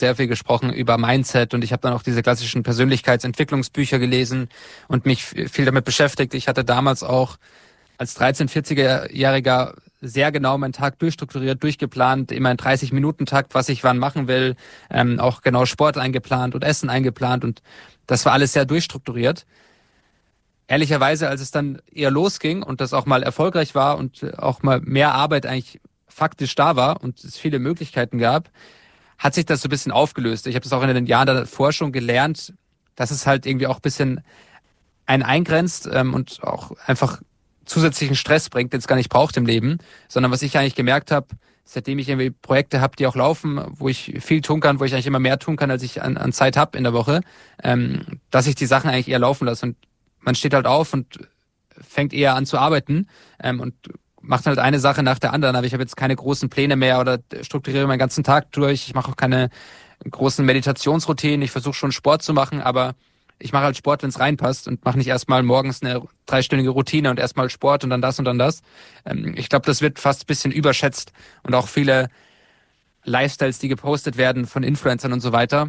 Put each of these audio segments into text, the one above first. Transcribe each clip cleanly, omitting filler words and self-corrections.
sehr viel gesprochen über Mindset und ich habe dann auch diese klassischen Persönlichkeitsentwicklungsbücher gelesen und mich viel damit beschäftigt. Ich hatte damals auch als 40-Jähriger sehr genau meinen Tag durchstrukturiert, durchgeplant, immer in 30-Minuten-Takt, was ich wann machen will, auch genau Sport eingeplant und Essen eingeplant und das war alles sehr durchstrukturiert. Ehrlicherweise, als es dann eher losging und das auch mal erfolgreich war und auch mal mehr Arbeit eigentlich faktisch da war und es viele Möglichkeiten gab, hat sich das so ein bisschen aufgelöst. Ich habe das auch in den Jahren davor schon gelernt, dass es halt irgendwie auch ein bisschen einen eingrenzt und auch einfach zusätzlichen Stress bringt, den es gar nicht braucht im Leben, sondern was ich eigentlich gemerkt habe, seitdem ich irgendwie Projekte habe, die auch laufen, wo ich viel tun kann, wo ich eigentlich immer mehr tun kann, als ich an Zeit habe in der Woche, dass ich die Sachen eigentlich eher laufen lasse und man steht halt auf und fängt eher an zu arbeiten und macht halt eine Sache nach der anderen, aber ich habe jetzt keine großen Pläne mehr oder strukturiere meinen ganzen Tag durch. Ich mache auch keine großen Meditationsroutinen. Ich versuche schon Sport zu machen, aber ich mache halt Sport, wenn es reinpasst und mache nicht erstmal morgens eine 3-stündige Routine und erstmal Sport und dann das und dann das. Ich glaube, das wird fast ein bisschen überschätzt und auch viele Lifestyles, die gepostet werden von Influencern und so weiter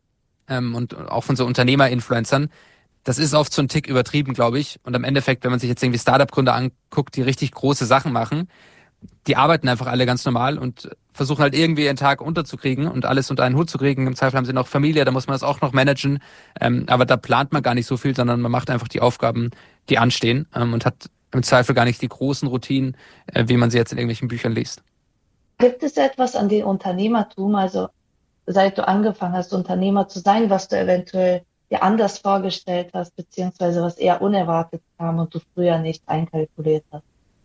und auch von so Unternehmer-Influencern, das ist oft so ein Tick übertrieben, glaube ich. Und am Endeffekt, wenn man sich jetzt irgendwie Startup-Gründer anguckt, die richtig große Sachen machen, die arbeiten einfach alle ganz normal und versuchen halt irgendwie ihren Tag unterzukriegen und alles unter einen Hut zu kriegen. Im Zweifel haben sie noch Familie, da muss man das auch noch managen. Aber da plant man gar nicht so viel, sondern man macht einfach die Aufgaben, die anstehen und hat im Zweifel gar nicht die großen Routinen, wie man sie jetzt in irgendwelchen Büchern liest. Gibt es etwas an dem Unternehmertum, also seit du angefangen hast, Unternehmer zu sein, was du eventuell dir anders vorgestellt hast, beziehungsweise was eher unerwartet kam und du früher nicht einkalkuliert hast?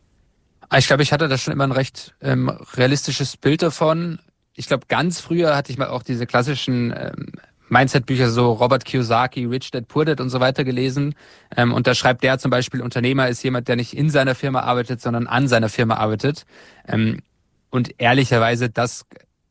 Ich glaube, ich hatte da schon immer ein recht realistisches Bild davon. Ich glaube, ganz früher hatte ich mal auch diese klassischen Mindset-Bücher, so Robert Kiyosaki, Rich Dad, Poor Dad und so weiter gelesen. Und da schreibt der zum Beispiel, Unternehmer ist jemand, der nicht in seiner Firma arbeitet, sondern an seiner Firma arbeitet. Und ehrlicherweise, das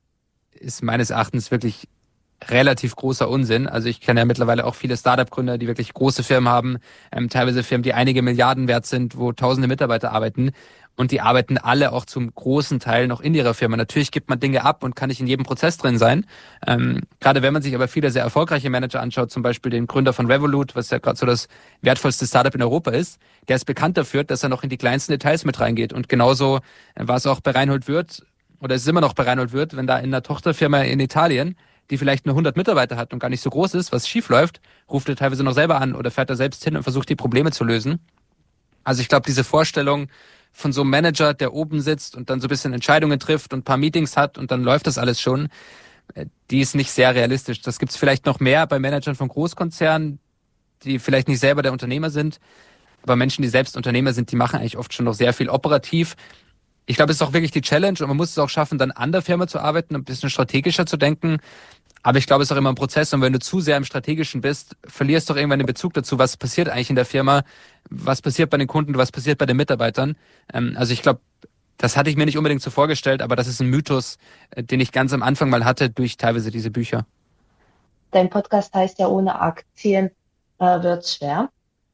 ist meines Erachtens wirklich relativ großer Unsinn. Also ich kenne ja mittlerweile auch viele Startup-Gründer, die wirklich große Firmen haben, teilweise Firmen, die einige Milliarden wert sind, wo tausende Mitarbeiter arbeiten. Und die arbeiten alle auch zum großen Teil noch in ihrer Firma. Natürlich gibt man Dinge ab und kann nicht in jedem Prozess drin sein. Gerade wenn man sich aber viele sehr erfolgreiche Manager anschaut, zum Beispiel den Gründer von Revolut, was ja gerade so das wertvollste Startup in Europa ist, der ist bekannt dafür, dass er noch in die kleinsten Details mit reingeht. Und genauso war es auch bei Reinhold Wirth, oder es ist immer noch bei Reinhold Wirth, wenn da in einer Tochterfirma in Italien, die vielleicht nur 100 Mitarbeiter hat und gar nicht so groß ist, was schief läuft, ruft er teilweise noch selber an oder fährt er selbst hin und versucht, die Probleme zu lösen. Also ich glaube, diese Vorstellung von so einem Manager, der oben sitzt und dann so ein bisschen Entscheidungen trifft und ein paar Meetings hat und dann läuft das alles schon, die ist nicht sehr realistisch. Das gibt es vielleicht noch mehr bei Managern von Großkonzernen, die vielleicht nicht selber der Unternehmer sind, aber Menschen, die selbst Unternehmer sind, die machen eigentlich oft schon noch sehr viel operativ. Ich glaube, es ist auch wirklich die Challenge und man muss es auch schaffen, dann an der Firma zu arbeiten, ein bisschen strategischer zu denken. Aber ich glaube, es ist auch immer ein Prozess und wenn du zu sehr im Strategischen bist, verlierst du auch irgendwann den Bezug dazu, was passiert eigentlich in der Firma, was passiert bei den Kunden, was passiert bei den Mitarbeitern. Also ich glaube, das hatte ich mir nicht unbedingt so vorgestellt, aber das ist ein Mythos, den ich ganz am Anfang mal hatte durch teilweise diese Bücher. Dein Podcast heißt ja, ohne Aktien wird's schwer.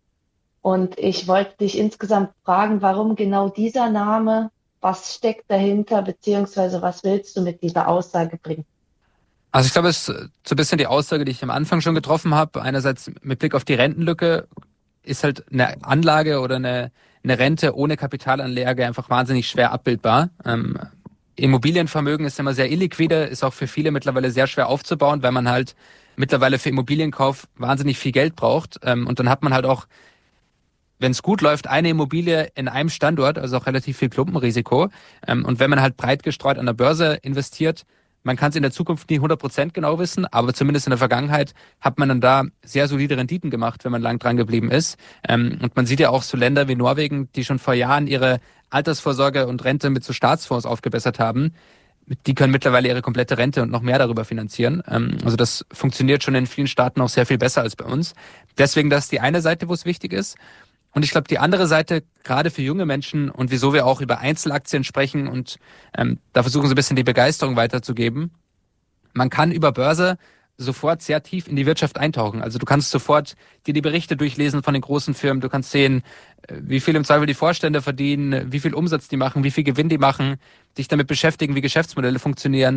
Und ich wollte dich insgesamt fragen, warum genau dieser Name, was steckt dahinter, beziehungsweise was willst du mit dieser Aussage bringen? Also ich glaube, es ist so ein bisschen die Aussage, die ich am Anfang schon getroffen habe. Einerseits mit Blick auf die Rentenlücke ist halt eine Anlage oder eine Rente ohne Kapitalanlage einfach wahnsinnig schwer abbildbar. Immobilienvermögen ist immer sehr illiquide, ist auch für viele mittlerweile sehr schwer aufzubauen, weil man halt mittlerweile für Immobilienkauf wahnsinnig viel Geld braucht. Und dann hat man halt auch, wenn es gut läuft, eine Immobilie in einem Standort, also auch relativ viel Klumpenrisiko. Und wenn man halt breit gestreut an der Börse investiert, man kann es in der Zukunft nie 100% genau wissen, aber zumindest in der Vergangenheit hat man dann da sehr solide Renditen gemacht, wenn man lang dran geblieben ist. Und man sieht ja auch so Länder wie Norwegen, die schon vor Jahren ihre Altersvorsorge und Rente mit so Staatsfonds aufgebessert haben. Die können mittlerweile ihre komplette Rente und noch mehr darüber finanzieren. Also das funktioniert schon in vielen Staaten auch sehr viel besser als bei uns. Deswegen, das ist die eine Seite, wo es wichtig ist. Und ich glaube, die andere Seite, gerade für junge Menschen und wieso wir auch über Einzelaktien sprechen und da versuchen so ein bisschen die Begeisterung weiterzugeben. Man kann über Börse sofort sehr tief in die Wirtschaft eintauchen. Also du kannst sofort dir die Berichte durchlesen von den großen Firmen. Du kannst sehen, wie viel im Zweifel die Vorstände verdienen, wie viel Umsatz die machen, wie viel Gewinn die machen, dich damit beschäftigen, wie Geschäftsmodelle funktionieren.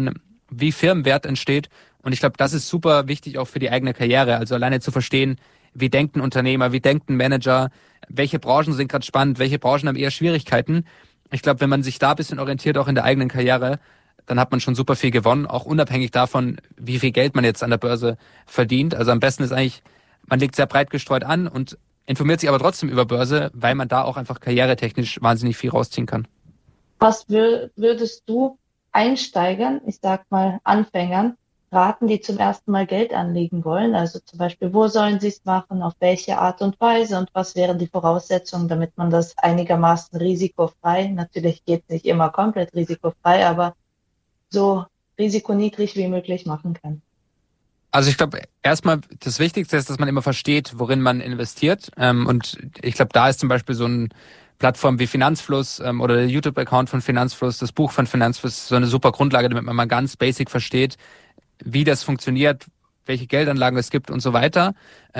wie Firmenwert entsteht. Und ich glaube, das ist super wichtig auch für die eigene Karriere. Also alleine zu verstehen, wie denkt ein Unternehmer, wie denkt ein Manager, welche Branchen sind gerade spannend, welche Branchen haben eher Schwierigkeiten. Ich glaube, wenn man sich da ein bisschen orientiert, auch in der eigenen Karriere, dann hat man schon super viel gewonnen, auch unabhängig davon, wie viel Geld man jetzt an der Börse verdient. Also am besten ist eigentlich, man legt sehr breit gestreut an und informiert sich aber trotzdem über Börse, weil man da auch einfach karrieretechnisch wahnsinnig viel rausziehen kann. Was würdest du Einsteigern, ich sag mal Anfängern, raten, die zum ersten Mal Geld anlegen wollen? Also zum Beispiel, wo sollen sie es machen, auf welche Art und Weise und was wären die Voraussetzungen, damit man das einigermaßen risikofrei, natürlich geht es nicht immer komplett risikofrei, aber so risikoniedrig wie möglich machen kann? Also ich glaube, erstmal das Wichtigste ist, dass man immer versteht, worin man investiert. Und ich glaube, da ist zum Beispiel so eine Plattform wie Finanzfluss oder der YouTube-Account von Finanzfluss, das Buch von Finanzfluss, so eine super Grundlage, damit man mal ganz basic versteht, wie das funktioniert, welche Geldanlagen es gibt und so weiter.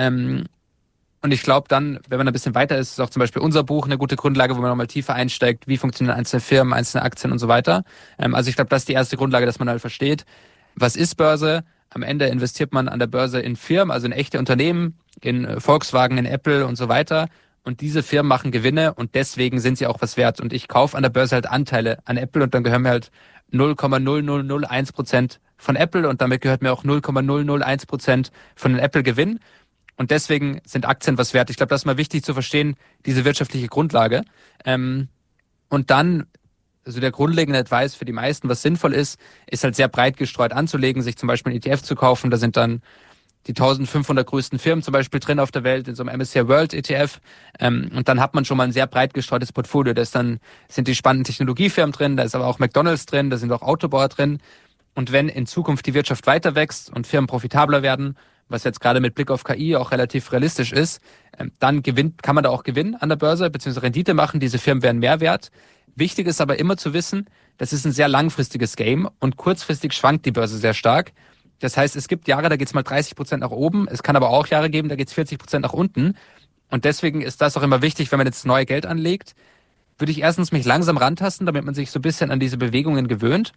Und ich glaube dann, wenn man ein bisschen weiter ist, ist auch zum Beispiel unser Buch eine gute Grundlage, wo man nochmal tiefer einsteigt, wie funktionieren einzelne Firmen, einzelne Aktien und so weiter. Also ich glaube, das ist die erste Grundlage, dass man halt versteht, was ist Börse. Am Ende investiert man an der Börse in Firmen, also in echte Unternehmen, in Volkswagen, in Apple und so weiter. Und diese Firmen machen Gewinne und deswegen sind sie auch was wert. Und ich kaufe an der Börse halt Anteile an Apple und dann gehören mir halt 0,0001% von Apple und damit gehört mir auch 0,001% von den Apple-Gewinn. Und deswegen sind Aktien was wert. Ich glaube, das ist mal wichtig zu verstehen, diese wirtschaftliche Grundlage. Und dann, also der grundlegende Advice für die meisten, was sinnvoll ist halt sehr breit gestreut anzulegen, sich zum Beispiel einen ETF zu kaufen. Da sind dann die 1500 größten Firmen zum Beispiel drin auf der Welt in so einem MSCI World ETF. Und dann hat man schon mal ein sehr breit gestreutes Portfolio. Da sind die spannenden Technologiefirmen drin, da ist aber auch McDonald's drin, da sind auch Autobauer drin. Und wenn in Zukunft die Wirtschaft weiter wächst und Firmen profitabler werden, was jetzt gerade mit Blick auf KI auch relativ realistisch ist, dann kann man da auch Gewinn an der Börse bzw. Rendite machen. Diese Firmen werden mehr wert. Wichtig ist aber immer zu wissen, das ist ein sehr langfristiges Game und kurzfristig schwankt die Börse sehr stark. Das heißt, es gibt Jahre, da geht es mal 30% nach oben. Es kann aber auch Jahre geben, da geht es 40% nach unten. Und deswegen ist das auch immer wichtig, wenn man jetzt neue Geld anlegt, würde ich erstens mich langsam rantasten, damit man sich so ein bisschen an diese Bewegungen gewöhnt.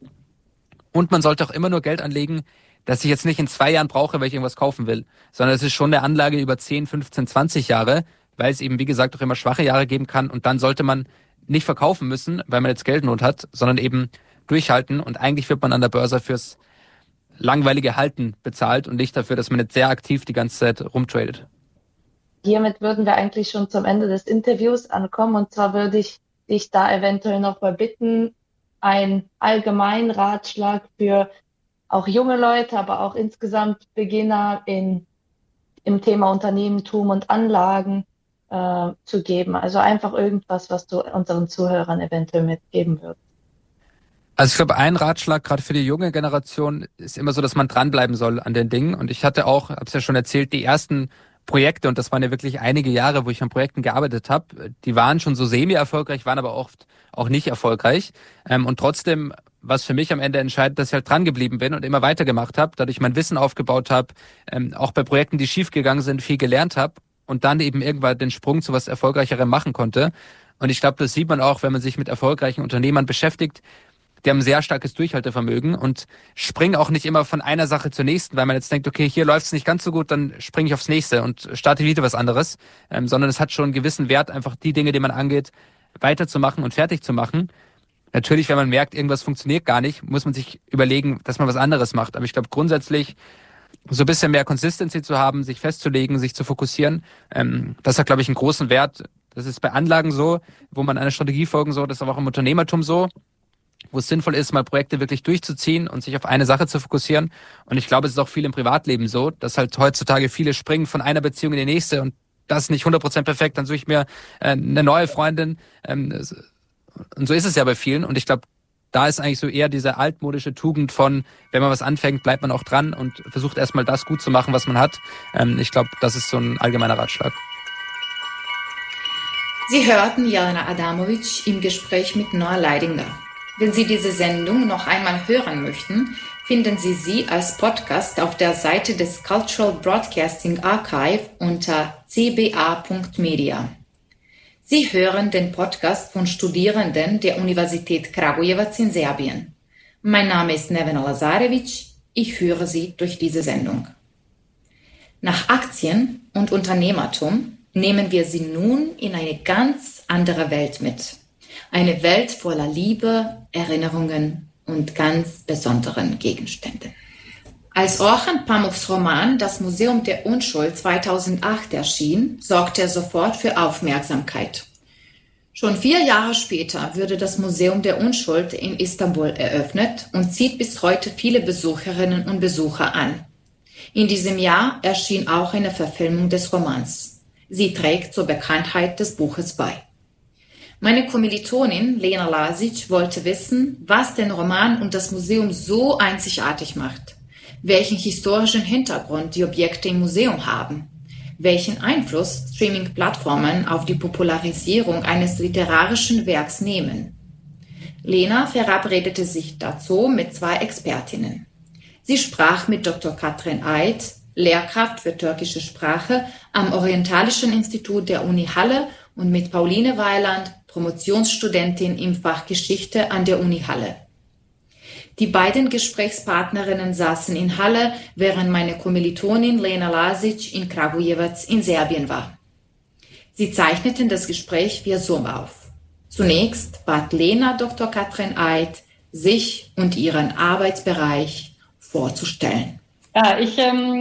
Und man sollte auch immer nur Geld anlegen, das ich jetzt nicht in 2 Jahren brauche, weil ich irgendwas kaufen will, sondern es ist schon eine Anlage über 10, 15, 20 Jahre, weil es eben, wie gesagt, auch immer schwache Jahre geben kann. Und dann sollte man nicht verkaufen müssen, weil man jetzt Geldnot hat, sondern eben durchhalten. Und eigentlich wird man an der Börse fürs langweilige Halten bezahlt und nicht dafür, dass man jetzt sehr aktiv die ganze Zeit rumtradet. Hiermit würden wir eigentlich schon zum Ende des Interviews ankommen. Und zwar würde ich dich da eventuell noch mal bitten, einen allgemeinen Ratschlag für auch junge Leute, aber auch insgesamt Beginner im Thema Unternehmertum und Anlagen zu geben. Also einfach irgendwas, was du unseren Zuhörern eventuell mitgeben würdest. Also ich glaube, ein Ratschlag gerade für die junge Generation ist immer so, dass man dranbleiben soll an den Dingen. Und ich hatte auch, habe es ja schon erzählt, die ersten Projekte, und das waren ja wirklich einige Jahre, wo ich an Projekten gearbeitet habe, die waren schon so semi-erfolgreich, waren aber oft auch nicht erfolgreich. Und trotzdem, was für mich am Ende entscheidet, dass ich halt dran geblieben bin und immer weitergemacht habe, dadurch mein Wissen aufgebaut habe, auch bei Projekten, die schief gegangen sind, viel gelernt habe und dann eben irgendwann den Sprung zu was Erfolgreicherem machen konnte. Und ich glaube, das sieht man auch, wenn man sich mit erfolgreichen Unternehmern beschäftigt. Die haben ein sehr starkes Durchhaltevermögen und springen auch nicht immer von einer Sache zur nächsten, weil man jetzt denkt, okay, hier läuft es nicht ganz so gut, dann springe ich aufs nächste und starte wieder was anderes, sondern es hat schon einen gewissen Wert, einfach die Dinge, die man angeht, weiterzumachen und fertig zu machen. Natürlich, wenn man merkt, irgendwas funktioniert gar nicht, muss man sich überlegen, dass man was anderes macht. Aber ich glaube grundsätzlich, so ein bisschen mehr Consistency zu haben, sich festzulegen, sich zu fokussieren, das hat, glaube ich, einen großen Wert. Das ist bei Anlagen so, wo man einer Strategie folgen soll, das ist aber auch im Unternehmertum so, wo es sinnvoll ist, mal Projekte wirklich durchzuziehen und sich auf eine Sache zu fokussieren. Und ich glaube, es ist auch viel im Privatleben so, dass halt heutzutage viele springen von einer Beziehung in die nächste und das ist nicht 100% perfekt, dann suche ich mir eine neue Freundin. Und so ist es ja bei vielen. Und ich glaube, da ist eigentlich so eher diese altmodische Tugend von, wenn man was anfängt, bleibt man auch dran und versucht erstmal das gut zu machen, was man hat. Ich glaube, das ist so ein allgemeiner Ratschlag. Sie hörten Jelena Adamovic im Gespräch mit Noah Leidinger. Wenn Sie diese Sendung noch einmal hören möchten, finden Sie sie als Podcast auf der Seite des Cultural Broadcasting Archive unter cba.media. Sie hören den Podcast von Studierenden der Universität Kragujevac in Serbien. Mein Name ist Nevena Lazarevic. Ich führe Sie durch diese Sendung. Nach Aktien und Unternehmertum nehmen wir Sie nun in eine ganz andere Welt mit. Eine Welt voller Liebe, Erinnerungen und ganz besonderen Gegenständen. Als Orhan Pamuks Roman Das Museum der Unschuld 2008 erschien, sorgte er sofort für Aufmerksamkeit. Schon 4 Jahre später wurde das Museum der Unschuld in Istanbul eröffnet und zieht bis heute viele Besucherinnen und Besucher an. In diesem Jahr erschien auch eine Verfilmung des Romans. Sie trägt zur Bekanntheit des Buches bei. Meine Kommilitonin Lena Lasic wollte wissen, was den Roman und das Museum so einzigartig macht, welchen historischen Hintergrund die Objekte im Museum haben, welchen Einfluss Streaming-Plattformen auf die Popularisierung eines literarischen Werks nehmen. Lena verabredete sich dazu mit 2 Expertinnen. Sie sprach mit Dr. Katrin Eid, Lehrkraft für türkische Sprache am Orientalischen Institut der Uni Halle, und mit Pauline Weiland, Promotionsstudentin im Fach Geschichte an der Uni Halle. Die beiden Gesprächspartnerinnen saßen in Halle, während meine Kommilitonin Lena Lasic in Kragujevac in Serbien war. Sie zeichneten das Gespräch via Zoom auf. Zunächst bat Lena Dr. Katrin Eid, sich und ihren Arbeitsbereich vorzustellen. Ja, ich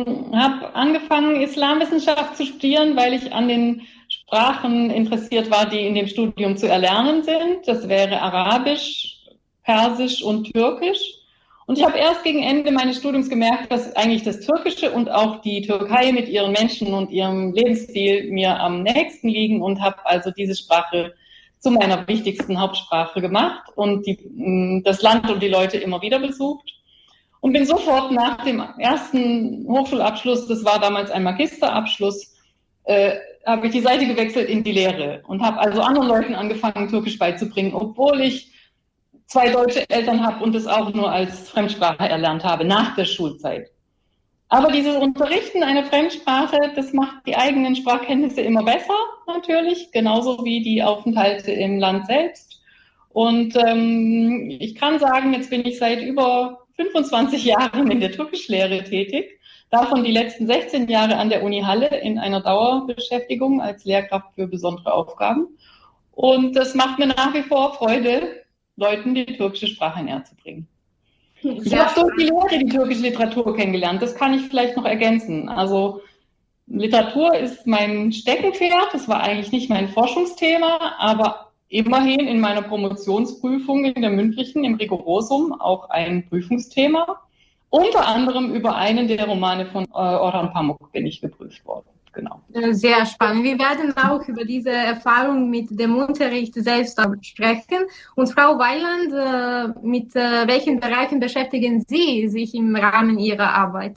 habe angefangen, Islamwissenschaft zu studieren, weil ich an den Sprachen interessiert war, die in dem Studium zu erlernen sind. Das wäre Arabisch, Persisch und Türkisch. Und ich habe erst gegen Ende meines Studiums gemerkt, dass eigentlich das Türkische und auch die Türkei mit ihren Menschen und ihrem Lebensstil mir am nächsten liegen, und habe also diese Sprache zu meiner wichtigsten Hauptsprache gemacht und das Land und die Leute immer wieder besucht. Und bin sofort nach dem ersten Hochschulabschluss, das war damals ein Magisterabschluss, habe ich die Seite gewechselt in die Lehre und habe also anderen Leuten angefangen, Türkisch beizubringen, obwohl ich 2 deutsche Eltern habe und es auch nur als Fremdsprache erlernt habe, nach der Schulzeit. Aber dieses Unterrichten einer Fremdsprache, das macht die eigenen Sprachkenntnisse immer besser, natürlich, genauso wie die Aufenthalte im Land selbst. Und ich kann sagen, jetzt bin ich seit über 25 Jahren in der Türkischlehre tätig, davon die letzten 16 Jahre an der Uni Halle in einer Dauerbeschäftigung als Lehrkraft für besondere Aufgaben. Und das macht mir nach wie vor Freude, Leuten die türkische Sprache näher zu bringen. Ich habe durch die Lehre die türkische Literatur kennengelernt, das kann ich vielleicht noch ergänzen. Also Literatur ist mein Steckenpferd, das war eigentlich nicht mein Forschungsthema, aber immerhin in meiner Promotionsprüfung in der mündlichen, im Rigorosum, auch ein Prüfungsthema. Unter anderem über einen der Romane von Orhan Pamuk bin ich geprüft worden. Genau. Sehr spannend. Wir werden auch über diese Erfahrung mit dem Unterricht selbst sprechen. Und Frau Weiland, mit welchen Bereichen beschäftigen Sie sich im Rahmen Ihrer Arbeit?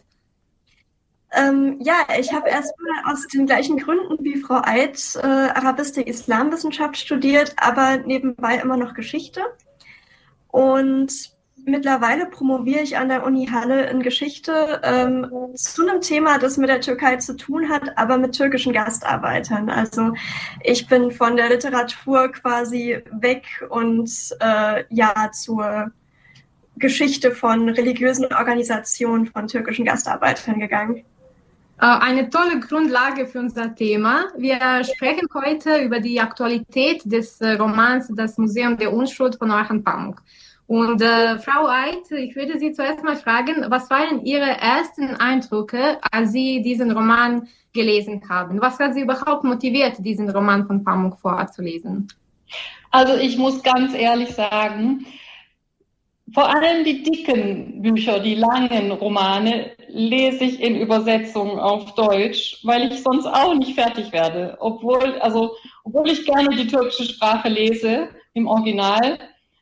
Ja, ich habe erstmal aus den gleichen Gründen wie Frau Eid Arabistik, Islamwissenschaft studiert, aber nebenbei immer noch Geschichte. Und mittlerweile promoviere ich an der Uni Halle in Geschichte zu einem Thema, das mit der Türkei zu tun hat, aber mit türkischen Gastarbeitern. Also ich bin von der Literatur quasi weg und zur Geschichte von religiösen Organisationen von türkischen Gastarbeitern gegangen. Eine tolle Grundlage für unser Thema. Wir sprechen heute über die Aktualität des Romans Das Museum der Unschuld von Orhan Pamuk. Und Frau Eid, ich würde Sie zuerst mal fragen, was waren Ihre ersten Eindrücke, als Sie diesen Roman gelesen haben? Was hat Sie überhaupt motiviert, diesen Roman von Pamuk vorzulesen? Also ich muss ganz ehrlich sagen, vor allem die dicken Bücher, die langen Romane, lese ich in Übersetzung auf Deutsch, weil ich sonst auch nicht fertig werde. Obwohl ich gerne die türkische Sprache lese im Original,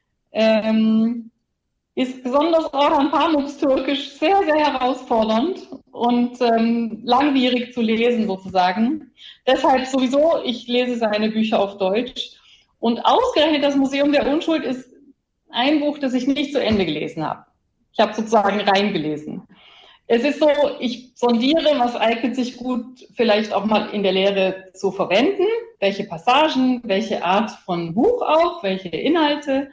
ist besonders Orhan Pamuks Türkisch sehr, sehr herausfordernd und langwierig zu lesen sozusagen. Deshalb sowieso, ich lese seine Bücher auf Deutsch. Und ausgerechnet das Museum der Unschuld ist ein Buch, das ich nicht zu Ende gelesen habe. Ich habe sozusagen reingelesen. Es ist so, ich sondiere, was eignet sich gut vielleicht auch mal in der Lehre zu verwenden, welche Passagen, welche Art von Buch auch, welche Inhalte.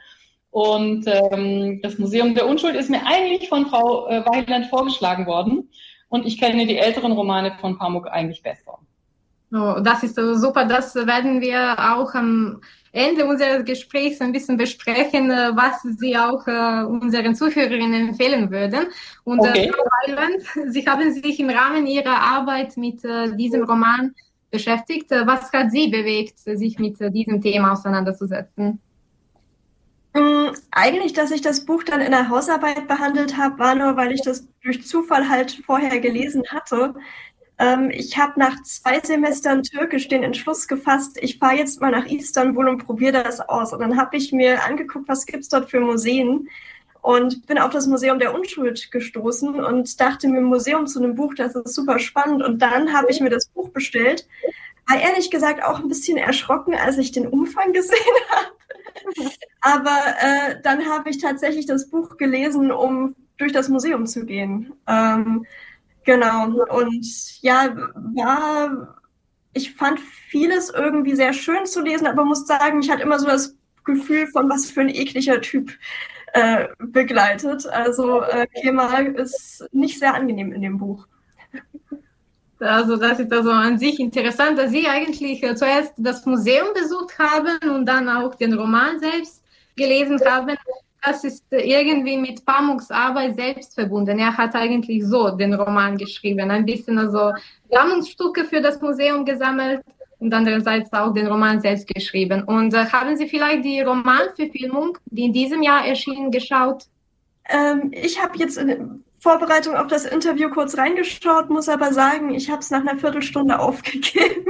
Und das Museum der Unschuld ist mir eigentlich von Frau Weiland vorgeschlagen worden. Und ich kenne die älteren Romane von Pamuk eigentlich besser. Oh, das ist super. Das werden wir auch am Ende unseres Gesprächs ein bisschen besprechen, was Sie auch unseren Zuhörerinnen empfehlen würden. Und okay. Frau Weiland, Sie haben sich im Rahmen Ihrer Arbeit mit diesem Roman beschäftigt. Was hat Sie bewegt, sich mit diesem Thema auseinanderzusetzen? Eigentlich, dass ich das Buch dann in der Hausarbeit behandelt habe, war nur, weil ich das durch Zufall halt vorher gelesen hatte. Ich habe nach 2 Semestern Türkisch den Entschluss gefasst, ich fahre jetzt mal nach Istanbul und probiere das aus. Und dann habe ich mir angeguckt, was gibt's dort für Museen, und bin auf das Museum der Unschuld gestoßen und dachte mir, im Museum zu einem Buch, das ist super spannend. Und dann habe ich mir das Buch bestellt. War ehrlich gesagt auch ein bisschen erschrocken, als ich den Umfang gesehen habe. Aber dann habe ich tatsächlich das Buch gelesen, um durch das Museum zu gehen. Genau. Und ja, ich fand vieles irgendwie sehr schön zu lesen, aber muss sagen, ich hatte immer so das Gefühl von, was für ein ekliger Typ begleitet. Also Kemal ist nicht sehr angenehm in dem Buch. Also das ist also an sich interessant, dass Sie eigentlich zuerst das Museum besucht haben und dann auch den Roman selbst gelesen haben. Das ist irgendwie mit Pamuks Arbeit selbst verbunden. Er hat eigentlich so den Roman geschrieben, ein bisschen also Sammlungsstücke für das Museum gesammelt und andererseits auch den Roman selbst geschrieben. Und haben Sie vielleicht die Romanverfilmung, die in diesem Jahr erschien, geschaut? Ich habe jetzt in Vorbereitung auf das Interview kurz reingeschaut, muss aber sagen, ich habe es nach einer Viertelstunde aufgegeben.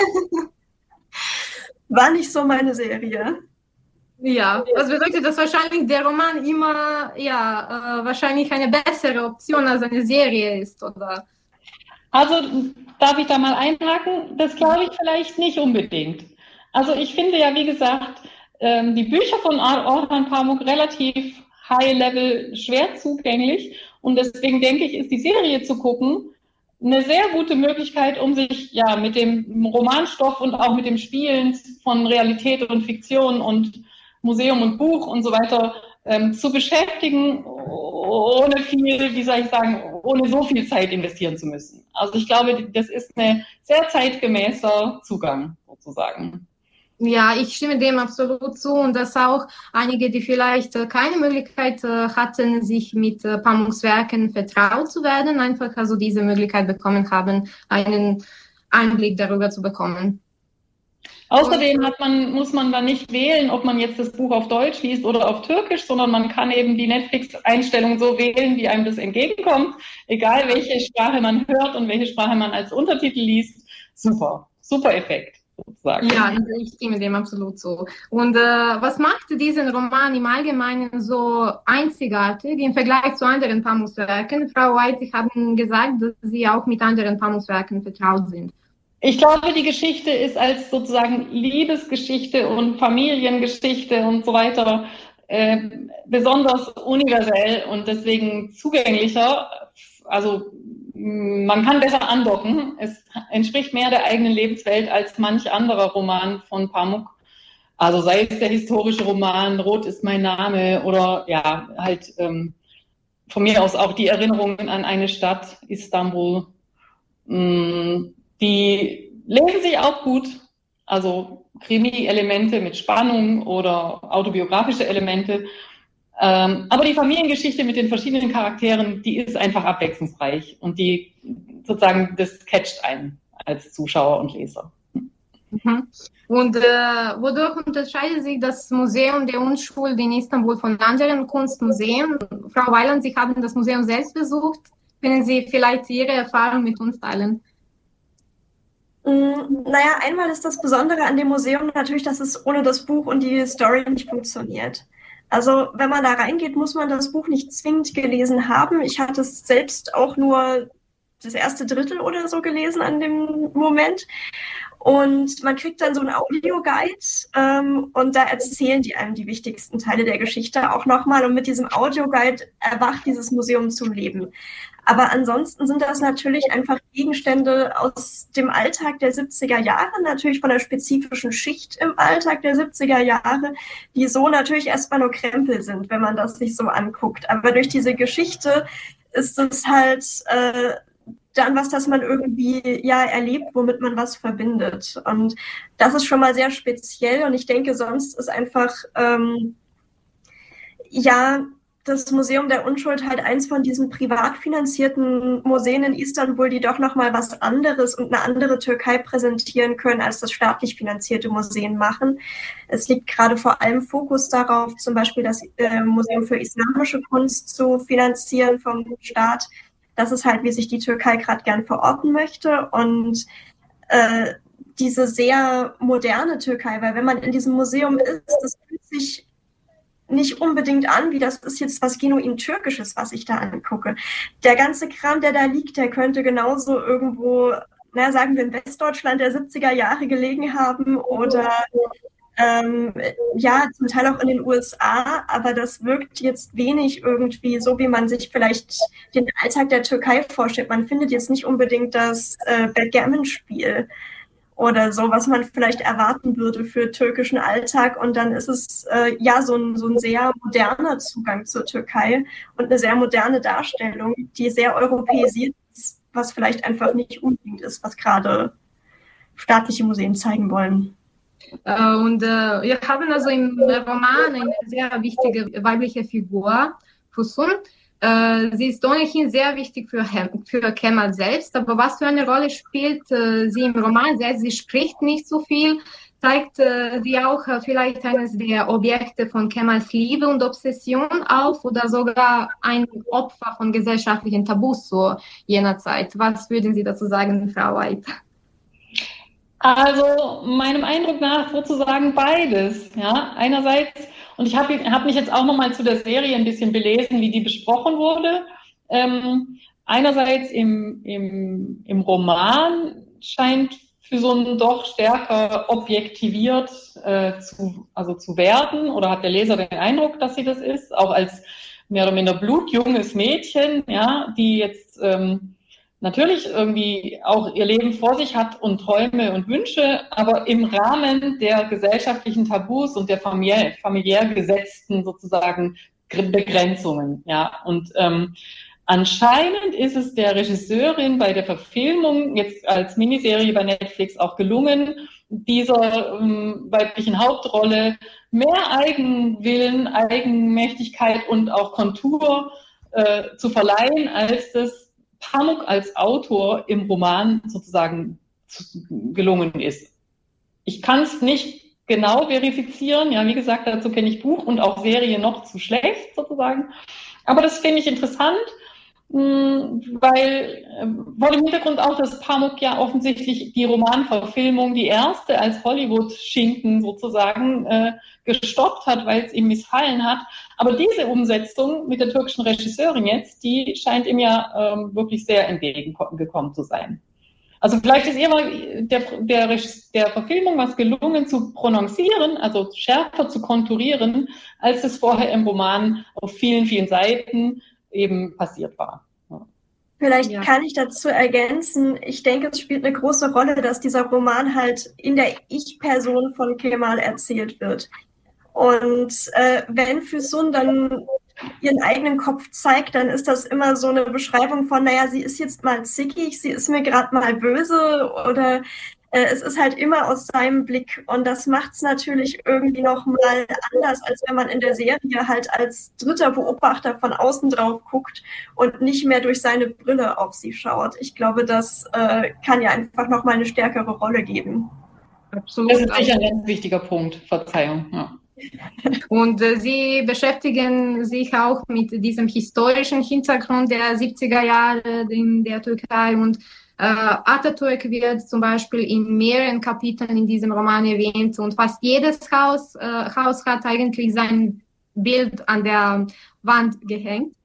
War nicht so meine Serie. Ja, das bedeutet, dass wahrscheinlich der Roman immer wahrscheinlich eine bessere Option als eine Serie ist, oder? Also darf ich da mal einhaken? Das glaube ich vielleicht nicht unbedingt. Also ich finde ja, wie gesagt, die Bücher von Orhan Pamuk relativ high-level schwer zugänglich, und deswegen denke ich, ist die Serie zu gucken eine sehr gute Möglichkeit, um sich ja mit dem Romanstoff und auch mit dem Spielen von Realität und Fiktion und Museum und Buch und so weiter zu beschäftigen, ohne viel, wie soll ich sagen, ohne so viel Zeit investieren zu müssen. Also ich glaube, das ist ein sehr zeitgemäßer Zugang sozusagen. Ja, ich stimme dem absolut zu, und dass auch einige, die vielleicht keine Möglichkeit hatten, sich mit Pamuks Werken vertraut zu werden, einfach also diese Möglichkeit bekommen haben, einen Einblick darüber zu bekommen. Außerdem muss man dann nicht wählen, ob man jetzt das Buch auf Deutsch liest oder auf Türkisch, sondern man kann eben die Netflix-Einstellung so wählen, wie einem das entgegenkommt, egal welche Sprache man hört und welche Sprache man als Untertitel liest. Super, super Effekt sozusagen. Ja, ich stimme dem absolut zu. Und was macht diesen Roman im Allgemeinen so einzigartig im Vergleich zu anderen Pamuks Werken? Frau White, Sie haben gesagt, dass Sie auch mit anderen Pamuks Werken vertraut sind. Ich glaube, die Geschichte ist als sozusagen Liebesgeschichte und Familiengeschichte und so weiter besonders universell und deswegen zugänglicher. Also man kann besser andocken. Es entspricht mehr der eigenen Lebenswelt als manch anderer Roman von Pamuk. Also sei es der historische Roman Rot ist mein Name oder ja halt von mir aus auch die Erinnerungen an eine Stadt, Istanbul. Die lesen sich auch gut, also Krimi-Elemente mit Spannung oder autobiografische Elemente. Aber die Familiengeschichte mit den verschiedenen Charakteren, die ist einfach abwechslungsreich und die sozusagen, das catcht einen als Zuschauer und Leser. Mhm. Und wodurch unterscheidet sich das Museum der Unschuld in Istanbul von anderen Kunstmuseen? Frau Weiland, Sie haben das Museum selbst besucht. Können Sie vielleicht Ihre Erfahrung mit uns teilen? Naja, einmal ist das Besondere an dem Museum natürlich, dass es ohne das Buch und die Story nicht funktioniert. Also wenn man da reingeht, muss man das Buch nicht zwingend gelesen haben. Ich hatte es selbst auch nur das erste Drittel oder so gelesen an dem Moment. Und man kriegt dann so einen Audioguide und da erzählen die einem die wichtigsten Teile der Geschichte auch nochmal. Und mit diesem Audioguide erwacht dieses Museum zum Leben. Aber ansonsten sind das natürlich einfach Gegenstände aus dem Alltag der 70er Jahre, natürlich von einer spezifischen Schicht im Alltag der 70er Jahre, die so natürlich erstmal nur Krempel sind, wenn man das sich so anguckt. Aber durch diese Geschichte ist es halt dann was, das man irgendwie ja erlebt, womit man was verbindet. Und das ist schon mal sehr speziell. Und ich denke, sonst ist einfach das Museum der Unschuld halt eins von diesen privat finanzierten Museen in Istanbul, die doch nochmal was anderes und eine andere Türkei präsentieren können, als das staatlich finanzierte Museen machen. Es liegt gerade vor allem Fokus darauf, zum Beispiel das Museum für islamische Kunst zu finanzieren vom Staat. Das ist halt, wie sich die Türkei gerade gern verorten möchte. Und diese sehr moderne Türkei, weil wenn man in diesem Museum ist, das fühlt sich nicht unbedingt an, wie das ist jetzt was genuin Türkisches, was ich da angucke. Der ganze Kram, der da liegt, der könnte genauso irgendwo, sagen wir in Westdeutschland der 70er Jahre gelegen haben oder zum Teil auch in den USA, aber das wirkt jetzt wenig irgendwie so, wie man sich vielleicht den Alltag der Türkei vorstellt. Man findet jetzt nicht unbedingt das Backgammon-Spiel oder so, was man vielleicht erwarten würde für türkischen Alltag. Und dann ist es so ein sehr moderner Zugang zur Türkei und eine sehr moderne Darstellung, die sehr europäisiert ist, was vielleicht einfach nicht unbedingt ist, was gerade staatliche Museen zeigen wollen. Und wir haben also im Roman eine sehr wichtige weibliche Figur, Füsun. Sie ist ohnehin sehr wichtig für Kemal selbst, aber was für eine Rolle spielt sie im Roman? Sie spricht nicht so viel, zeigt sie auch vielleicht eines der Objekte von Kemals Liebe und Obsession auf oder sogar ein Opfer von gesellschaftlichen Tabus zu jener Zeit. Was würden Sie dazu sagen, Frau White? Also meinem Eindruck nach sozusagen beides. Ja, einerseits, und ich hab mich jetzt auch nochmal zu der Serie ein bisschen belesen, wie die besprochen wurde. Einerseits im Roman scheint Füsun doch stärker objektiviert zu werden, oder hat der Leser den Eindruck, dass sie das ist, auch als mehr oder minder blutjunges Mädchen, ja, die jetzt natürlich irgendwie auch ihr Leben vor sich hat und Träume und Wünsche, aber im Rahmen der gesellschaftlichen Tabus und der familiär gesetzten sozusagen Begrenzungen. Ja. Und anscheinend ist es der Regisseurin bei der Verfilmung jetzt als Miniserie bei Netflix auch gelungen, dieser weiblichen Hauptrolle mehr Eigenwillen, Eigenmächtigkeit und auch Kontur zu verleihen, als das Pamuk als Autor im Roman sozusagen gelungen ist. Ich kann es nicht genau verifizieren. Ja, wie gesagt, dazu kenne ich Buch und auch Serie noch zu schlecht sozusagen. Aber das finde ich interessant, weil vor dem Hintergrund auch, dass Pamuk ja offensichtlich die Romanverfilmung, die erste als Hollywood-Schinken sozusagen, gestoppt hat, weil es ihm missfallen hat. Aber diese Umsetzung mit der türkischen Regisseurin jetzt, die scheint ihm ja wirklich sehr entgegengekommen zu sein. Also vielleicht ist ihr mal der Verfilmung was gelungen zu prononcieren, also schärfer zu konturieren, als es vorher im Roman auf vielen, vielen Seiten eben passiert war. Vielleicht kann ich dazu ergänzen, ich denke, es spielt eine große Rolle, dass dieser Roman halt in der Ich-Person von Kemal erzählt wird. Und wenn Füsun dann ihren eigenen Kopf zeigt, dann ist das immer so eine Beschreibung von, sie ist jetzt mal zickig, sie ist mir gerade mal böse oder es ist halt immer aus seinem Blick und das macht es natürlich irgendwie nochmal anders, als wenn man in der Serie halt als dritter Beobachter von außen drauf guckt und nicht mehr durch seine Brille auf sie schaut. Ich glaube, das kann ja einfach nochmal eine stärkere Rolle geben. Absolut. Das ist sicher ein ganz wichtiger Punkt. Verzeihung. Ja. Und sie beschäftigen sich auch mit diesem historischen Hintergrund der 70er Jahre in der Türkei und Atatürk wird zum Beispiel in mehreren Kapiteln in diesem Roman erwähnt und fast jedes Haus hat eigentlich sein Bild an der Wand gehängt.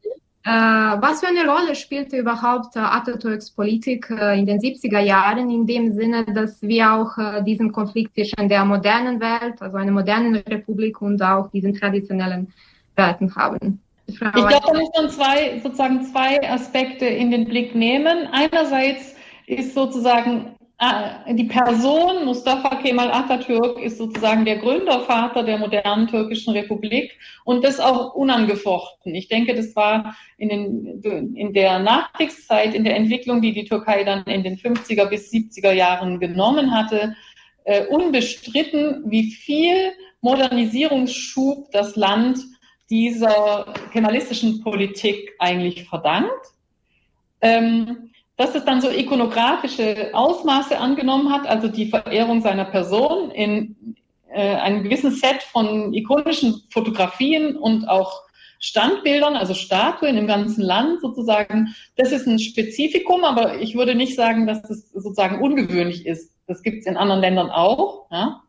Was für eine Rolle spielte überhaupt Atatürks Politik in den 70er Jahren, in dem Sinne, dass wir auch diesen Konflikt zwischen der modernen Welt, also einer modernen Republik und auch diesen traditionellen Werten haben? Ich glaube, da muss man zwei Aspekte in den Blick nehmen. Einerseits ist sozusagen die Person Mustafa Kemal Atatürk ist sozusagen der Gründervater der modernen türkischen Republik und das auch unangefochten. Ich denke, das war in der Nachkriegszeit, in der Entwicklung, die die Türkei dann in den 50er bis 70er Jahren genommen hatte, unbestritten, wie viel Modernisierungsschub das Land dieser kemalistischen Politik eigentlich verdankt. Dass es dann so ikonografische Ausmaße angenommen hat, also die Verehrung seiner Person in einem gewissen Set von ikonischen Fotografien und auch Standbildern, also Statuen im ganzen Land sozusagen, das ist ein Spezifikum, aber ich würde nicht sagen, dass das sozusagen ungewöhnlich ist. Das gibt es in anderen Ländern auch, ja?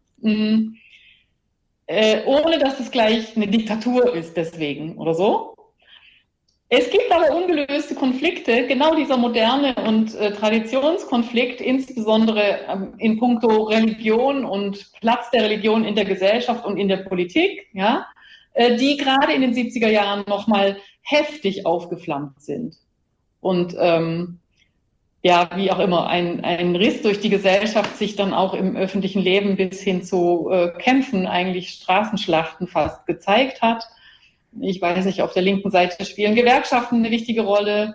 Ohne dass es gleich eine Diktatur ist deswegen oder so. Es gibt aber ungelöste Konflikte, genau dieser moderne und Traditionskonflikt, insbesondere in puncto Religion und Platz der Religion in der Gesellschaft und in der Politik, ja, die gerade in den 70er Jahren nochmal heftig aufgeflammt sind. Und ja, wie auch immer, ein Riss durch die Gesellschaft sich dann auch im öffentlichen Leben bis hin zu Kämpfen, eigentlich Straßenschlachten fast gezeigt hat. Ich weiß nicht, auf der linken Seite spielen Gewerkschaften eine wichtige Rolle.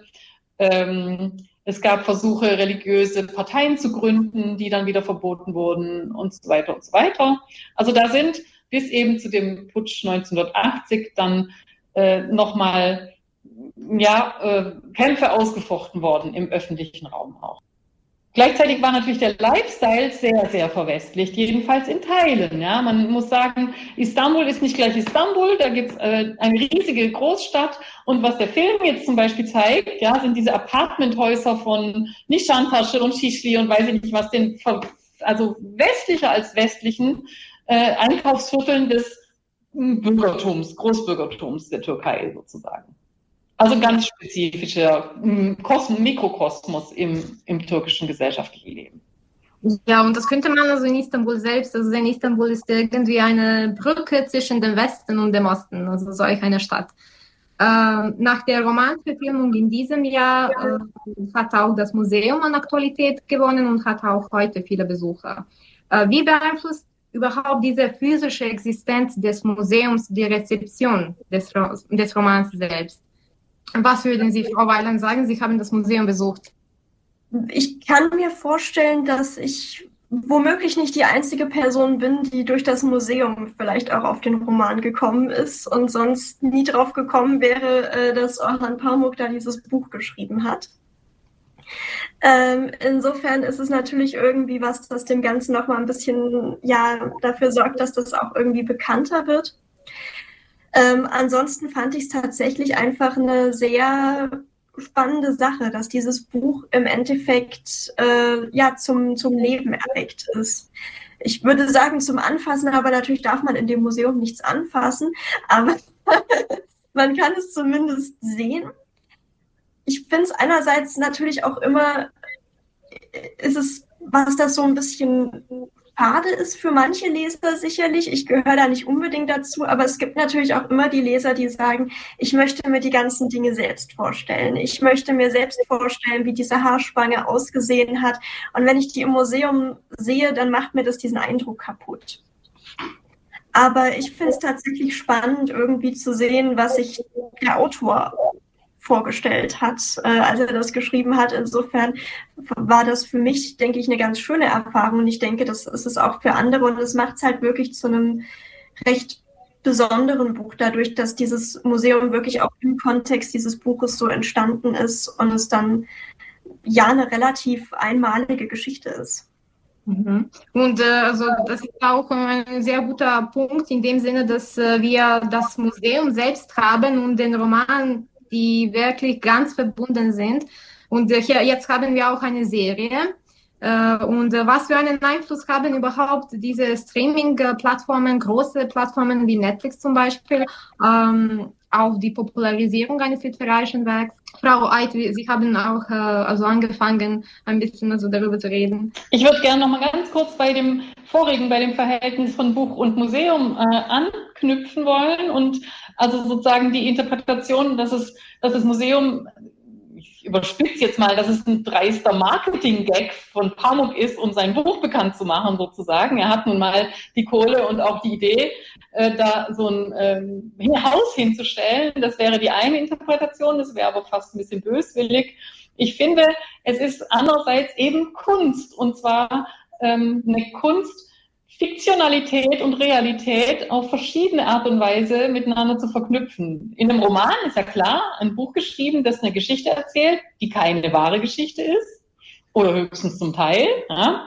Es gab Versuche, religiöse Parteien zu gründen, die dann wieder verboten wurden und so weiter und so weiter. Also da sind bis eben zu dem Putsch 1980 dann nochmal Kämpfe ausgefochten worden im öffentlichen Raum auch. Gleichzeitig war natürlich der Lifestyle sehr, sehr verwestlicht, jedenfalls in Teilen. Ja. Man muss sagen, Istanbul ist nicht gleich Istanbul, da gibt es eine riesige Großstadt. Und was der Film jetzt zum Beispiel zeigt, ja, sind diese Apartmenthäuser von Nişantaşı und Şişli und weiß ich nicht was, also westlicher als westlichen Einkaufsvierteln des Bürgertums, Großbürgertums der Türkei sozusagen. Also ganz spezifischer Mikrokosmos im türkischen gesellschaftlichen Leben. Ja, und das könnte man also in Istanbul selbst, also in Istanbul ist irgendwie eine Brücke zwischen dem Westen und dem Osten, also solch eine Stadt. Nach der Romanverfilmung in diesem Jahr hat auch das Museum an Aktualität gewonnen und hat auch heute viele Besucher. Wie beeinflusst überhaupt diese physische Existenz des Museums die Rezeption des Romans selbst? Was würden Sie, Frau Weiland, sagen? Sie haben das Museum besucht. Ich kann mir vorstellen, dass ich womöglich nicht die einzige Person bin, die durch das Museum vielleicht auch auf den Roman gekommen ist und sonst nie drauf gekommen wäre, dass Orhan Pamuk da dieses Buch geschrieben hat. Insofern ist es natürlich irgendwie was, das dem Ganzen nochmal ein bisschen dafür sorgt, dass das auch irgendwie bekannter wird. Ansonsten fand ich es tatsächlich einfach eine sehr spannende Sache, dass dieses Buch im Endeffekt zum Leben erweckt ist. Ich würde sagen zum Anfassen, aber natürlich darf man in dem Museum nichts anfassen, aber man kann es zumindest sehen. Ich finde es einerseits natürlich auch immer, ist es, was das so ein bisschen schade ist für manche Leser sicherlich. Ich gehöre da nicht unbedingt dazu, aber es gibt natürlich auch immer die Leser, die sagen, ich möchte mir die ganzen Dinge selbst vorstellen. Ich möchte mir selbst vorstellen, wie diese Haarspange ausgesehen hat. Und wenn ich die im Museum sehe, dann macht mir das diesen Eindruck kaputt. Aber ich finde es tatsächlich spannend, irgendwie zu sehen, was sich der Autor vorgestellt hat, als er das geschrieben hat. Insofern war das für mich, denke ich, eine ganz schöne Erfahrung. Und ich denke, das ist es auch für andere. Und es macht es halt wirklich zu einem recht besonderen Buch, dadurch, dass dieses Museum wirklich auch im Kontext dieses Buches so entstanden ist und es dann eine relativ einmalige Geschichte ist. Mhm. Und also das ist auch ein sehr guter Punkt in dem Sinne, dass wir das Museum selbst haben und den Roman, die wirklich ganz verbunden sind. Und jetzt haben wir auch eine Serie, Und was für einen Einfluss haben überhaupt diese Streaming-Plattformen, große Plattformen wie Netflix zum Beispiel, auf die Popularisierung eines literarischen Werks? Frau Eid, Sie haben auch angefangen, ein bisschen darüber zu reden. Ich würde gerne noch mal ganz kurz bei dem Verhältnis von Buch und Museum anknüpfen wollen und also sozusagen die Interpretation, dass das Museum, ich überspitze jetzt mal, dass es ein dreister Marketing-Gag von Pamuk ist, um sein Buch bekannt zu machen sozusagen. Er hat nun mal die Kohle und auch die Idee, da so ein Haus hinzustellen. Das wäre die eine Interpretation, das wäre aber fast ein bisschen böswillig. Ich finde, es ist andererseits eben Kunst, und zwar eine Kunst, Fiktionalität und Realität auf verschiedene Art und Weise miteinander zu verknüpfen. In einem Roman ist ja klar, ein Buch geschrieben, das eine Geschichte erzählt, die keine wahre Geschichte ist, oder höchstens zum Teil. Ja.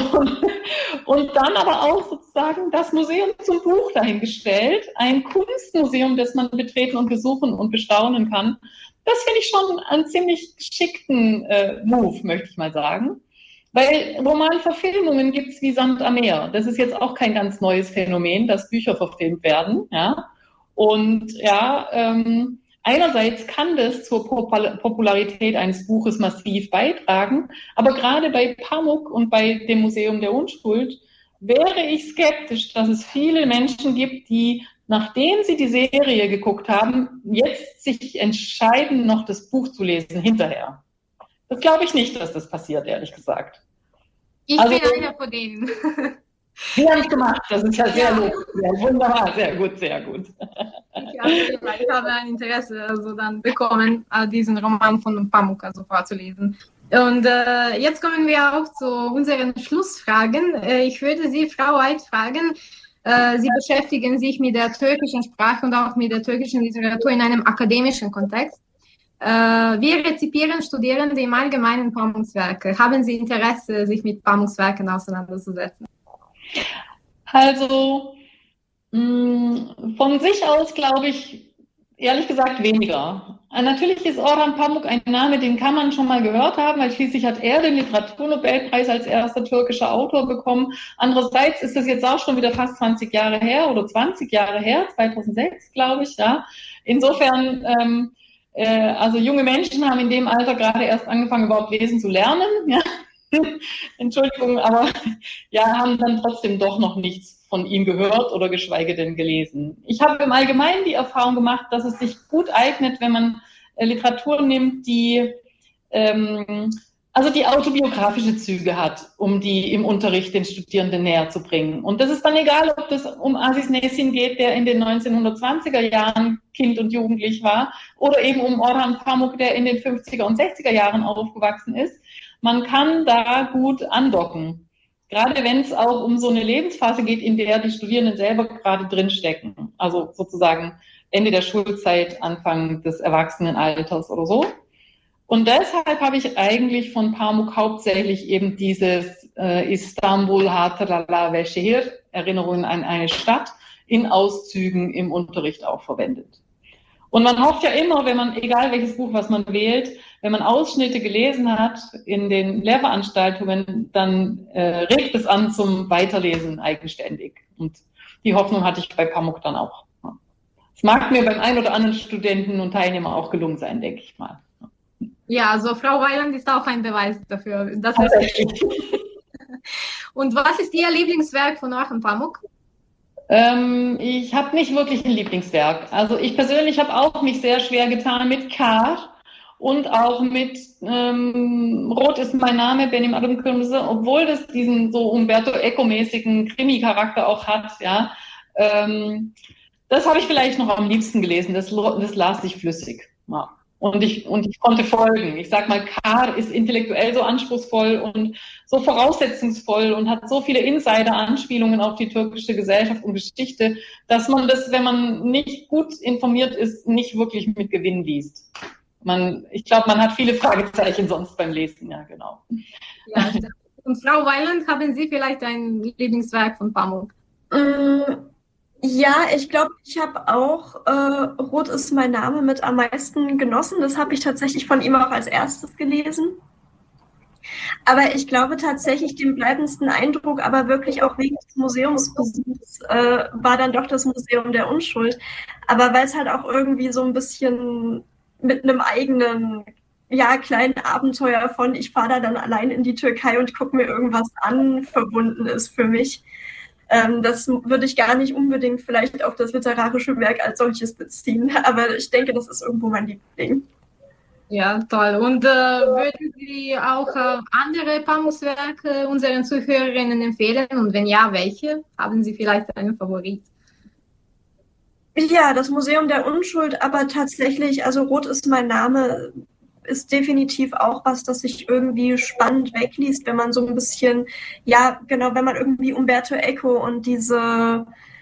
Und dann aber auch sozusagen das Museum zum Buch dahingestellt, ein Kunstmuseum, das man betreten und besuchen und bestaunen kann. Das finde ich schon einen ziemlich geschickten Move, möchte ich mal sagen. Weil Romanverfilmungen gibt es wie Sand am Meer. Das ist jetzt auch kein ganz neues Phänomen, dass Bücher verfilmt werden. Ja. Und ja, einerseits kann das zur Popularität eines Buches massiv beitragen, aber gerade bei Pamuk und bei dem Museum der Unschuld wäre ich skeptisch, dass es viele Menschen gibt, die, nachdem sie die Serie geguckt haben, jetzt sich entscheiden, noch das Buch zu lesen hinterher. Das glaube ich nicht, dass das passiert, ehrlich gesagt. Ich bin einer von denen. Sie haben es gemacht, das ist ja sehr lustig. Ja, wunderbar, sehr gut, sehr gut. Ich habe ein Interesse dann bekommen, diesen Roman von Pamuk vorzulesen. Und jetzt kommen wir auch zu unseren Schlussfragen. Ich würde Sie, Frau Eid, fragen, Sie beschäftigen sich mit der türkischen Sprache und auch mit der türkischen Literatur in einem akademischen Kontext. Wie rezipieren Studierende im Allgemeinen Pamuks Werke? Haben Sie Interesse, sich mit Pamuks Werken auseinanderzusetzen? Also von sich aus glaube ich, ehrlich gesagt, weniger. Natürlich ist Orhan Pamuk ein Name, den kann man schon mal gehört haben, weil schließlich hat er den Literaturnobelpreis als erster türkischer Autor bekommen. Andererseits ist das jetzt auch schon wieder fast 20 Jahre her oder 20 Jahre her, 2006 glaube ich. Ja. Insofern also junge Menschen haben in dem Alter gerade erst angefangen, überhaupt lesen zu lernen. Ja. Entschuldigung, aber ja, haben dann trotzdem doch noch nichts von ihm gehört oder geschweige denn gelesen. Ich habe im Allgemeinen die Erfahrung gemacht, dass es sich gut eignet, wenn man Literatur nimmt, die die autobiografische Züge hat, um die im Unterricht den Studierenden näher zu bringen. Und das ist dann egal, ob das um Aziz Nesin geht, der in den 1920er Jahren Kind und Jugendlich war, oder eben um Orhan Pamuk, der in den 50er und 60er Jahren aufgewachsen ist. Man kann da gut andocken. Gerade wenn es auch um so eine Lebensphase geht, in der die Studierenden selber gerade drinstecken. Also sozusagen Ende der Schulzeit, Anfang des Erwachsenenalters oder so. Und deshalb habe ich eigentlich von Pamuk hauptsächlich eben dieses Istanbul, Hatırlar ve Şehir, Erinnerungen an eine Stadt, in Auszügen im Unterricht auch verwendet. Und man hofft ja immer, wenn man, egal welches Buch, was man wählt, wenn man Ausschnitte gelesen hat in den Lehrveranstaltungen, dann regt es an zum Weiterlesen eigenständig. Und die Hoffnung hatte ich bei Pamuk dann auch. Es mag mir beim einen oder anderen Studenten und Teilnehmer auch gelungen sein, denke ich mal. Ja, also Frau Weiland ist auch ein Beweis dafür. Und was ist Ihr Lieblingswerk von Orhan Pamuk? Ich habe nicht wirklich ein Lieblingswerk. Also ich persönlich habe auch mich sehr schwer getan mit Kar und auch mit Rot ist mein Name, Benim Adım Kırmızı, obwohl das diesen so Umberto Eco-mäßigen Krimi-Charakter auch hat. Ja, das habe ich vielleicht noch am liebsten gelesen. Das las ich flüssig. Ja. Und ich konnte folgen. Ich sag mal, Kar ist intellektuell so anspruchsvoll und so voraussetzungsvoll und hat so viele Insider-Anspielungen auf die türkische Gesellschaft und Geschichte, dass man das, wenn man nicht gut informiert ist, nicht wirklich mit Gewinn liest. Ich glaube, man hat viele Fragezeichen sonst beim Lesen, ja, genau. Ja, und Frau Weiland, haben Sie vielleicht ein Lieblingswerk von Pamuk? Ja, ich glaube, ich habe auch Rot ist mein Name mit am meisten genossen. Das habe ich tatsächlich von ihm auch als erstes gelesen. Aber ich glaube tatsächlich, den bleibendsten Eindruck, aber wirklich auch wegen des Museumsbesuchs, war dann doch das Museum der Unschuld. Aber weil es halt auch irgendwie so ein bisschen mit einem eigenen, ja, kleinen Abenteuer von, ich fahre da dann allein in die Türkei und gucke mir irgendwas an, verbunden ist für mich. Das würde ich gar nicht unbedingt vielleicht auf das literarische Werk als solches beziehen, aber ich denke, das ist irgendwo mein Liebling. Ja, toll. Und würden Sie auch andere Pamuk-Werke unseren Zuhörerinnen empfehlen? Und wenn ja, welche? Haben Sie vielleicht einen Favorit? Ja, das Museum der Unschuld, aber tatsächlich, also Rot ist mein Name, ist definitiv auch was, das sich irgendwie spannend wegliest, wenn man so ein bisschen, ja, genau, wenn man irgendwie Umberto Eco und diese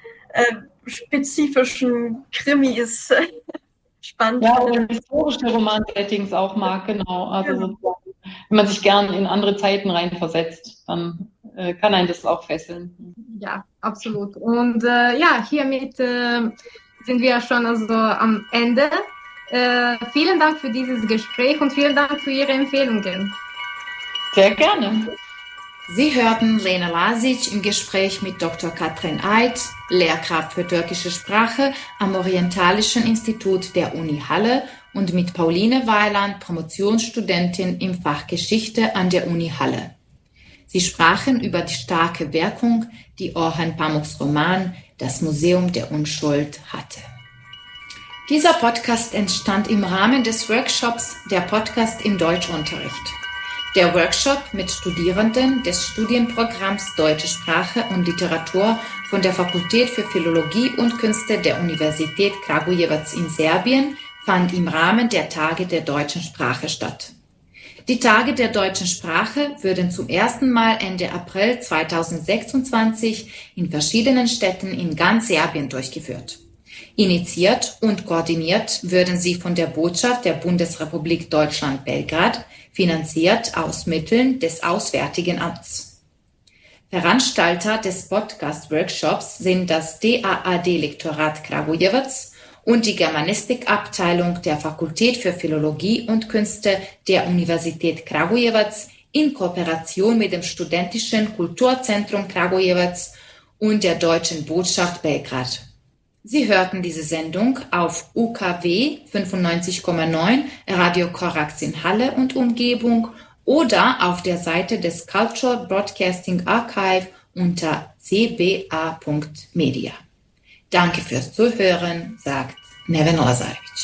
spezifischen Krimis spannend. Ja, oder historische Romansettings auch mag, genau. Also sozusagen, wenn man sich gern in andere Zeiten reinversetzt, dann kann einen das auch fesseln. Ja, absolut. Und ja, hiermit sind wir schon also am Ende. Vielen Dank für dieses Gespräch und vielen Dank für Ihre Empfehlungen. Sehr gerne. Sie hörten Lena Lasic im Gespräch mit Dr. Katrin Eid, Lehrkraft für türkische Sprache am Orientalischen Institut der Uni Halle, und mit Pauline Weiland, Promotionsstudentin im Fach Geschichte an der Uni Halle. Sie sprachen über die starke Wirkung, die Orhan Pamuks Roman Das Museum der Unschuld hatte. Dieser Podcast entstand im Rahmen des Workshops Der Podcast im Deutschunterricht. Der Workshop mit Studierenden des Studienprogramms Deutsche Sprache und Literatur von der Fakultät für Philologie und Künste der Universität Kragujevac in Serbien fand im Rahmen der Tage der deutschen Sprache statt. Die Tage der deutschen Sprache würden zum ersten Mal Ende April 2026 in verschiedenen Städten in ganz Serbien durchgeführt. Initiiert und koordiniert würden sie von der Botschaft der Bundesrepublik Deutschland Belgrad, finanziert aus Mitteln des Auswärtigen Amts. Veranstalter des Podcast-Workshops sind das DAAD-Lektorat Kragujevac und die Germanistikabteilung der Fakultät für Philologie und Künste der Universität Kragujevac in Kooperation mit dem Studentischen Kulturzentrum Kragujevac und der Deutschen Botschaft Belgrad. Sie hörten diese Sendung auf UKW 95,9 Radio Korax in Halle und Umgebung oder auf der Seite des Cultural Broadcasting Archive unter cba.media. Danke fürs Zuhören, sagt Neven Lazarevic.